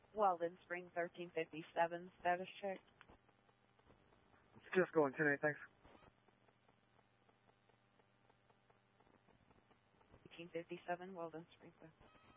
Weldon Spring 1357, status check. Just going 10-8, thanks. 1357, Weldon Spring.